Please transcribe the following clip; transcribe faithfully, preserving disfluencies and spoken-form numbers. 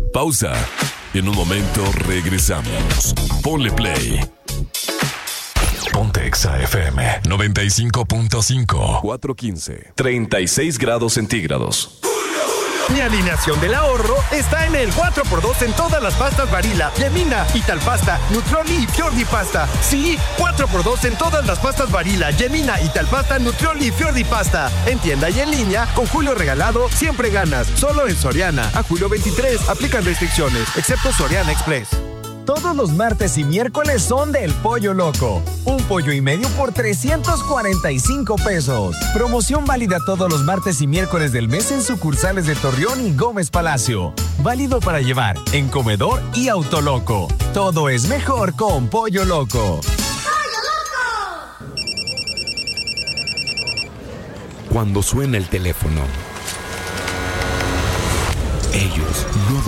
Pausa. En un momento regresamos. Ponle play. Ponte Exa F M noventa y cinco punto cinco. cuatro quince. treinta y seis grados centígrados. Mi alineación del ahorro está en el cuatro por dos en todas las pastas Barilla, Yemina, Italpasta, Nutrioli y Fiordi Pasta. Sí, cuatro por dos en todas las pastas Barilla, Yemina, Italpasta, Nutrioli y Fiordi Pasta. En tienda y en línea, con Julio Regalado, siempre ganas. Solo en Soriana. A julio veintitrés, aplican restricciones, excepto Soriana Express. Todos los martes y miércoles son del Pollo Loco. Un pollo y medio por trescientos cuarenta y cinco pesos. Promoción válida todos los martes y miércoles del mes en sucursales de Torreón y Gómez Palacio. Válido para llevar en comedor y Autoloco. Todo es mejor con Pollo Loco. ¡Pollo Loco! Cuando suena el teléfono, ellos no